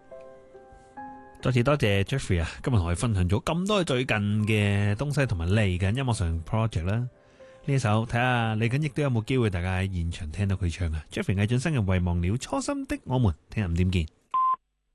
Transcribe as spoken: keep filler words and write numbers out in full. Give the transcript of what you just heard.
再次多謝 Jeffrey 啊，今日同我哋分享咗咁多最近嘅東西同埋嚟緊音樂上 project 啦。呢一首睇下嚟緊亦都有冇機會大家喺現場聽到佢唱啊。Jeffrey 魏浚笙嘅遺忘了初心的我們，聽日五點見。